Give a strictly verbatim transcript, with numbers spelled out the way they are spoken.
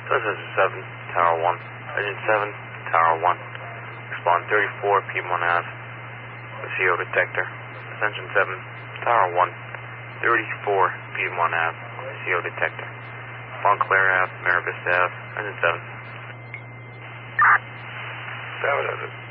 This is seven, Tower one. Engine seven, Tower one. Respond thirty-four, Piedmont Ave. With C O detector. Engine seven, Tower one. thirty-four, Piedmont Ave. With C O detector. Montclair Ave, Maravista Ave. Engine seven. Seven,